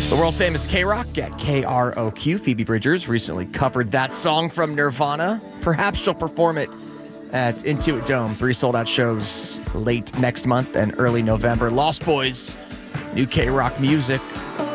The world-famous K-Rock at KROQ, Phoebe Bridgers, recently covered that song from Nirvana. Perhaps she'll perform it at Intuit Dome. 3 sold-out shows late next month and early November. Lost Boys, new K-Rock music.